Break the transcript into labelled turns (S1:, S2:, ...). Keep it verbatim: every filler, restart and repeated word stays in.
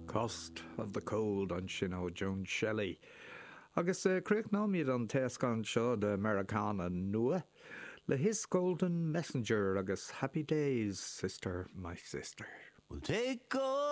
S1: Cost of the Cold an sin ó Joan Shelley. Agus uh, creic námíad an teascán seo de Americana nua, le his Golden Messenger agus Happy Days, sister, my sister.
S2: We'll take all